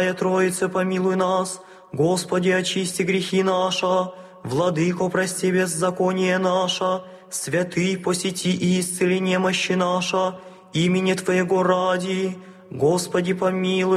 Пресвятая Троице, помилуй нас. Господи, очисти грехи наши. Владыко, прости беззаконие наше. Святый, посети и исцели немощи наша. Имени Твоего ради. Господи, помилуй.